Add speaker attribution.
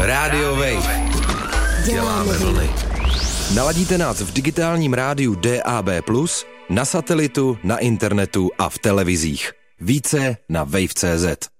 Speaker 1: Radio Wave. Děláme vlny. Naladíte nás v digitálním rádiu DAB+, na satelitu, na internetu a v televizích. Více na wave.cz.